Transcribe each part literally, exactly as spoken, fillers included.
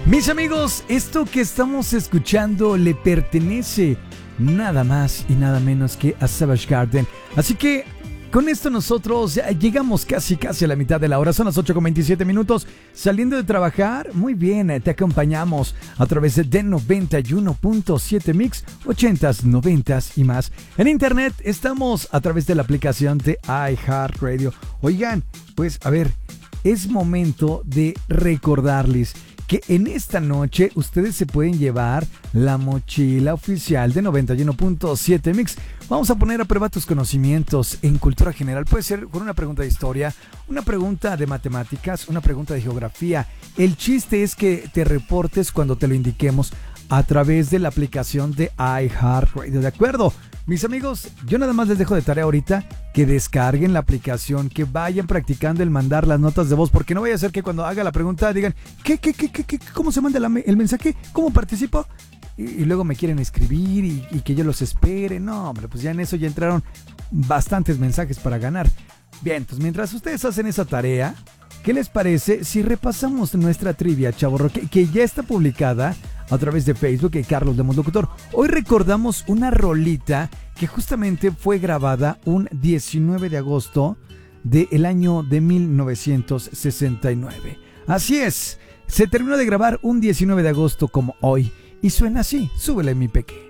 Mis amigos, esto que estamos escuchando le pertenece nada más y nada menos que a Savage Garden. Así que con esto nosotros llegamos casi casi a la mitad de la hora. Son las ocho con veintisiete minutos. Saliendo de trabajar, muy bien, te acompañamos a través de noventa y uno punto siete Mix, ochentas, noventas y más. En internet estamos a través de la aplicación de iHeartRadio. Oigan, pues a ver, es momento de recordarles que en esta noche ustedes se pueden llevar la mochila oficial de noventa y uno punto siete Mix. Vamos a poner a prueba tus conocimientos en cultura general. Puede ser con una pregunta de historia, una pregunta de matemáticas, una pregunta de geografía. El chiste es que te reportes cuando te lo indiquemos a través de la aplicación de iHeartRadio, ¿de acuerdo? Mis amigos, yo nada más les dejo de tarea ahorita que descarguen la aplicación, que vayan practicando el mandar las notas de voz, porque no vaya a ser que cuando haga la pregunta digan, ¿qué, qué, qué, qué, qué cómo se manda la, el mensaje? ¿Cómo participo? Y, y luego me quieren escribir y, y que yo los espere. No, hombre, pues ya en eso ya entraron bastantes mensajes para ganar. Bien, pues mientras ustedes hacen esa tarea, ¿qué les parece si repasamos nuestra trivia, chavorro, que, que ya está publicada a través de Facebook, que Carlos Lemos Locutor? Hoy recordamos una rolita que justamente fue grabada un diecinueve de agosto del año de mil novecientos sesenta y nueve. Así es, se terminó de grabar un diecinueve de agosto como hoy y suena así. Súbele, mi peque.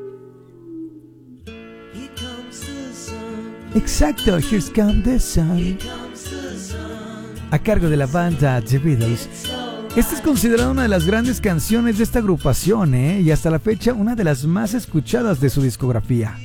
Exacto, Here's Come the Sun, a cargo de la banda The Beatles. Esta es considerada una de las grandes canciones de esta agrupación, ¿eh? Y hasta la fecha una de las más escuchadas de su discografía.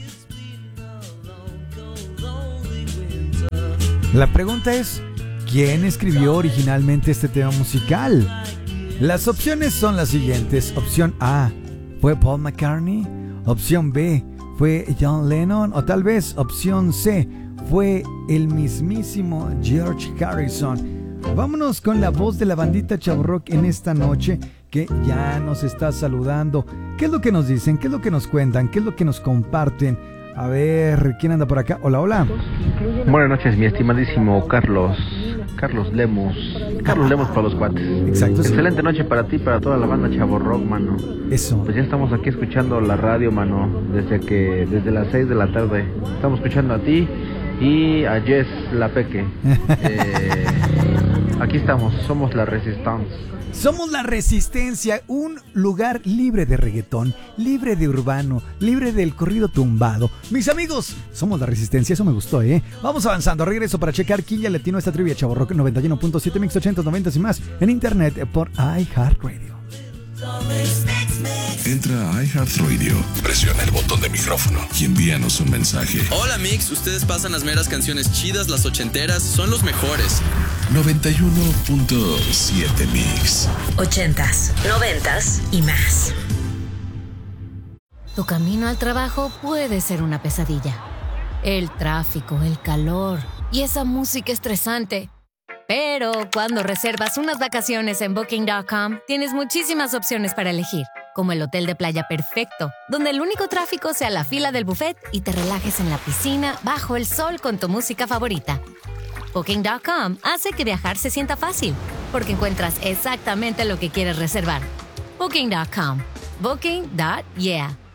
La pregunta es, ¿quién escribió originalmente este tema musical? Las opciones son las siguientes. Opción A, ¿fue Paul McCartney? Opción B, ¿fue John Lennon? O tal vez opción C, ¿fue el mismísimo George Harrison? Vámonos con la voz de la bandita Chavrock en esta noche, que ya nos está saludando. ¿Qué es lo que nos dicen? ¿Qué es lo que nos cuentan? ¿Qué es lo que nos comparten? A ver, ¿quién anda por acá? Hola, hola. Buenas noches, mi estimadísimo Carlos. Carlos Lemos. Carlos Lemos para los cuates. Exacto. Excelente noche para ti, para toda la banda Chavrock, mano. Eso. Pues ya estamos aquí escuchando la radio, mano, desde que desde las seis de la tarde. Estamos escuchando a ti y a Jess La Peque. eh, aquí estamos, somos la Resistance. Somos la Resistencia, un lugar libre de reggaetón, libre de urbano, libre del corrido tumbado. Mis amigos, somos la Resistencia, eso me gustó, ¿eh? Vamos avanzando, regreso para checar quién ya le atinó esta trivia, Chavorrock noventa y uno punto siete Mix, ochenta, noventa y más en internet por iHeartRadio. Entra a iHeartRadio, presiona el botón de micrófono y envíanos un mensaje. Hola Mix, ustedes pasan las meras canciones chidas, las ochenteras, son los mejores. noventa y uno punto siete Mix. Ochentas, noventas y más. Tu camino al trabajo puede ser una pesadilla. El tráfico, el calor y esa música estresante. Pero cuando reservas unas vacaciones en Booking punto com, tienes muchísimas opciones para elegir, como el hotel de playa perfecto, donde el único tráfico sea la fila del buffet y te relajes en la piscina bajo el sol con tu música favorita. Booking punto com hace que viajar se sienta fácil, porque encuentras exactamente lo que quieres reservar. Booking punto com. Booking. Yeah.